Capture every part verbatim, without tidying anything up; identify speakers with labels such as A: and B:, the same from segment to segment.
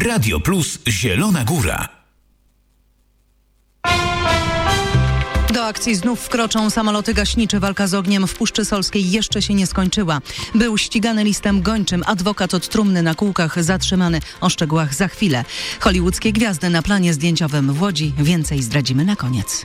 A: Radio Plus Zielona Góra.
B: Do akcji znów wkroczą samoloty gaśnicze. Walka z ogniem w Puszczy Solskiej jeszcze się nie skończyła. Był ścigany listem gończym. Adwokat od trumny na kółkach zatrzymany. O szczegółach za chwilę. Hollywoodzkie gwiazdy na planie zdjęciowym w Łodzi. Więcej zdradzimy na koniec.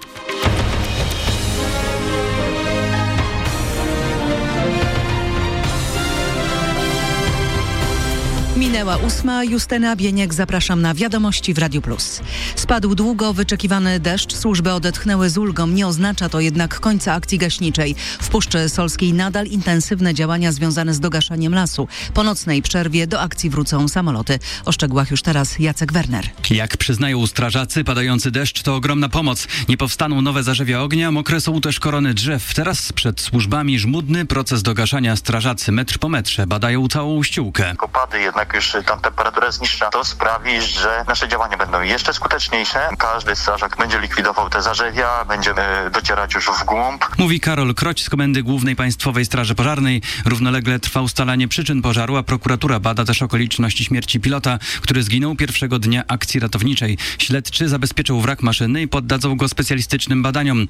B: Minęła ósma. Justyna Bieniek, zapraszam na Wiadomości w Radiu Plus. Spadł długo wyczekiwany deszcz. Służby odetchnęły z ulgą. Nie oznacza to jednak końca akcji gaśniczej. W Puszczy Solskiej nadal intensywne działania związane z dogaszaniem lasu. Po nocnej przerwie do akcji wrócą samoloty. O szczegółach już teraz Jacek Werner.
C: Jak przyznają strażacy, padający deszcz to ogromna pomoc. Nie powstaną nowe zarzewia ognia, mokre są też korony drzew. Teraz przed służbami żmudny proces dogaszania. Strażacy metr po metrze badają całą ściółkę.
D: Opady jednak już tam temperatura jest niższa, to sprawi, że nasze działania będą jeszcze skuteczniejsze. Każdy strażak będzie likwidował te zarzewia, będziemy docierać już w głąb.
C: Mówi Karol Kroć z Komendy Głównej Państwowej Straży Pożarnej. Równolegle trwa ustalanie przyczyn pożaru, a prokuratura bada też okoliczności śmierci pilota, który zginął pierwszego dnia akcji ratowniczej. Śledczy zabezpieczą wrak maszyny i poddadzą go specjalistycznym badaniom.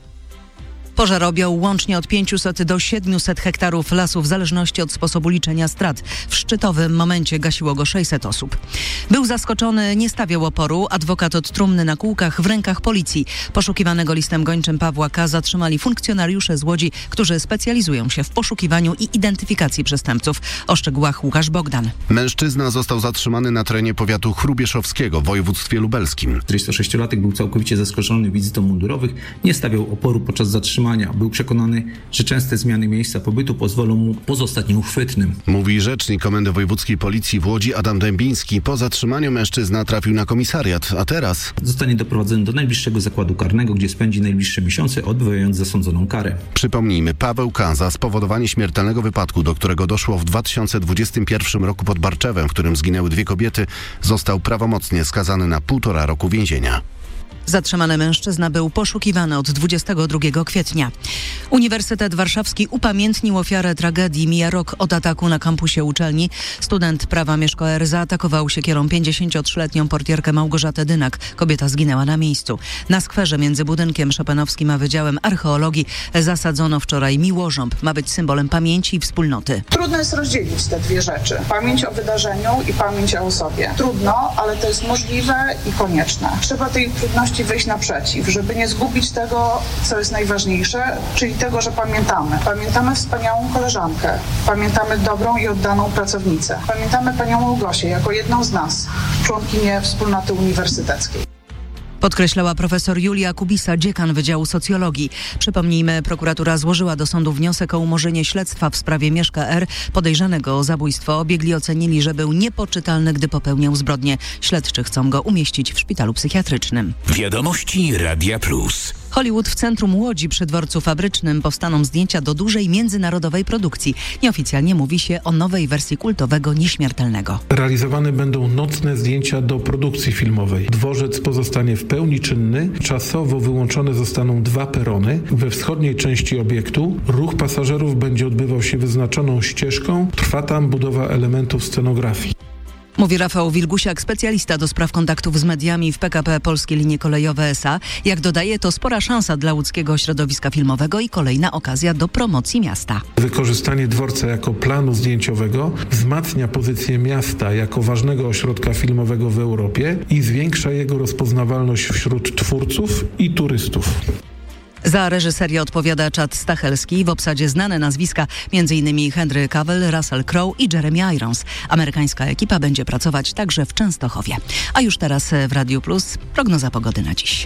B: Pożar objął łącznie od pięciuset do siedmiuset hektarów lasu w zależności od sposobu liczenia strat. W szczytowym momencie gasiło go sześćset osób. Był zaskoczony, nie stawiał oporu. Adwokat od trumny na kółkach w rękach policji. Poszukiwanego listem gończym Pawła K. zatrzymali funkcjonariusze z Łodzi, którzy specjalizują się w poszukiwaniu i identyfikacji przestępców. O szczegółach Łukasz Bogdan.
E: Mężczyzna został zatrzymany na terenie powiatu chrubieszowskiego w województwie lubelskim.
F: czterdziestosześciolatek był całkowicie zaskoczony wizytą mundurowych, nie stawiał oporu podczas zatrzymania. Był przekonany, że częste zmiany miejsca pobytu pozwolą mu pozostać nieuchwytnym.
E: Mówi rzecznik Komendy Wojewódzkiej Policji w Łodzi Adam Dębiński. Po zatrzymaniu mężczyzna trafił na komisariat, a teraz
F: zostanie doprowadzony do najbliższego zakładu karnego, gdzie spędzi najbliższe miesiące, odbywając zasądzoną karę.
E: Przypomnijmy, Paweł K. za spowodowanie śmiertelnego wypadku, do którego doszło w dwa tysiące dwudziestym pierwszym roku pod Barczewem, w którym zginęły dwie kobiety, został prawomocnie skazany na półtora roku więzienia.
B: Zatrzymany mężczyzna był poszukiwany od dwudziestego drugiego kwietnia. Uniwersytet Warszawski upamiętnił ofiarę tragedii. Mija rok od ataku na kampusie uczelni. Student prawa Mieszko R. zaatakował siekierą pięćdziesięciotrzyletnią portierkę Małgorzatę Dynak. Kobieta zginęła na miejscu. Na skwerze między budynkiem Chopinowskim a Wydziałem Archeologii zasadzono wczoraj miłożąb. Ma być symbolem pamięci i wspólnoty.
G: Trudno jest rozdzielić te dwie rzeczy. Pamięć o wydarzeniu i pamięć o osobie. Trudno, ale to jest możliwe i konieczne. Trzeba tej trudności wyjść naprzeciw, żeby nie zgubić tego, co jest najważniejsze, czyli tego, że pamiętamy. Pamiętamy wspaniałą koleżankę, pamiętamy dobrą i oddaną pracownicę. Pamiętamy panią Małgosię jako jedną z nas, członkinię wspólnoty uniwersyteckiej.
B: Podkreślała profesor Julia Kubisa, dziekan Wydziału Socjologii. Przypomnijmy, prokuratura złożyła do sądu wniosek o umorzenie śledztwa w sprawie Mieszka R. Podejrzanego o zabójstwo. Biegli ocenili, że był niepoczytalny, gdy popełniał zbrodnię. Śledczy chcą go umieścić w szpitalu psychiatrycznym.
A: Wiadomości Radia Plus.
B: Hollywood w centrum Łodzi przy dworcu fabrycznym powstaną zdjęcia do dużej międzynarodowej produkcji. Nieoficjalnie mówi się o nowej wersji kultowego Nieśmiertelnego.
H: Realizowane będą nocne zdjęcia do produkcji filmowej. Dworzec pozostanie w pełni czynny. Czasowo wyłączone zostaną dwa perony. We wschodniej części obiektu ruch pasażerów będzie odbywał się wyznaczoną ścieżką. Trwa tam budowa elementów scenografii.
B: Mówi Rafał Wilgusiak, specjalista do spraw kontaktów z mediami w P K P Polskie Linie Kolejowe S A. Jak dodaje, to spora szansa dla łódzkiego środowiska filmowego i kolejna okazja do promocji miasta.
H: Wykorzystanie dworca jako planu zdjęciowego wzmacnia pozycję miasta jako ważnego ośrodka filmowego w Europie i zwiększa jego rozpoznawalność wśród twórców i turystów.
B: Za reżyserię odpowiada Chad Stachelski. W obsadzie znane nazwiska m.in. Henry Cavill, Russell Crowe i Jeremy Irons. Amerykańska ekipa będzie pracować także w Częstochowie. A już teraz w Radiu Plus prognoza pogody na dziś.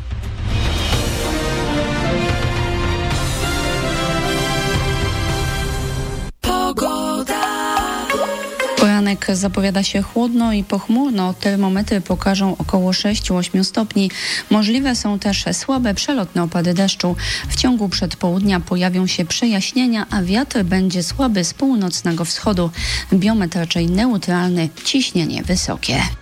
I: Poranek zapowiada się chłodno i pochmurno. Termometry pokażą około sześć do ośmiu stopni. Możliwe są też słabe, przelotne opady deszczu. W ciągu przedpołudnia pojawią się przejaśnienia, a wiatr będzie słaby z północnego wschodu. Biometr raczej neutralny, ciśnienie wysokie.